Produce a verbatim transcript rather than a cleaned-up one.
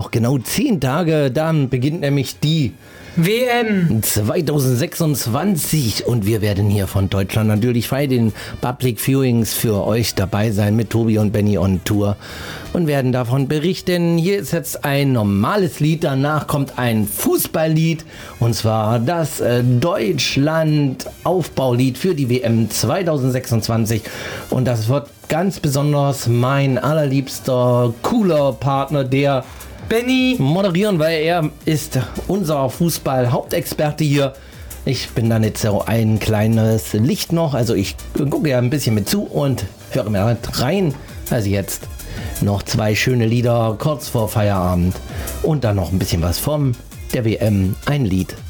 noch genau zehn Tage, dann beginnt nämlich die W M zwanzig sechsundzwanzig und wir werden hier von Deutschland natürlich bei den Public Viewings für euch dabei sein mit Tobi und Benny on Tour und werden davon berichten. Hier ist jetzt ein normales Lied, danach kommt ein Fußballlied und zwar das äh, Deutschland-Aufbaulied für die W M zwanzig sechsundzwanzig und das wird ganz besonders mein allerliebster, cooler Partner, der Benny moderieren, weil er ist unser Fußball-Hauptexperte hier. Ich bin dann jetzt so ein kleines Licht noch, also ich gucke ja ein bisschen mit zu und höre mir rein. Also jetzt noch zwei schöne Lieder kurz vor Feierabend und dann noch ein bisschen was vom der W M, ein Lied